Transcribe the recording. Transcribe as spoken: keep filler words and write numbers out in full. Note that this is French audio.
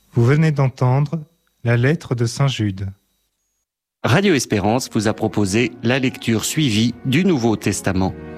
Vous venez d'entendre la lettre de saint Jude. Radio Espérance vous a proposé la lecture suivie du Nouveau Testament.